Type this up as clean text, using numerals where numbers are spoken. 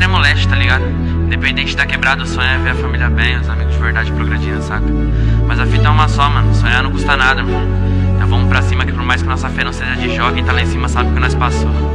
extremo leste, tá ligado? Independente da quebrada, o sonho é ver a família bem, os amigos de verdade progredindo, saca? Mas a fita é uma só, mano, sonhar não custa nada, mano. Então vamos pra cima que por mais que nossa fé não seja de jogo, quem tá lá em cima sabe o que nós passou.